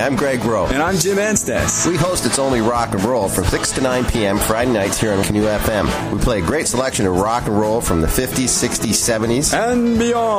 I'm Greg Rowe. And I'm Jim Anstess. We host It's Only Rock and Roll from 6 to 9 p.m. Friday nights here on Canoe FM. We play a great selection of rock and roll from the 50s, 60s, 70s. And beyond.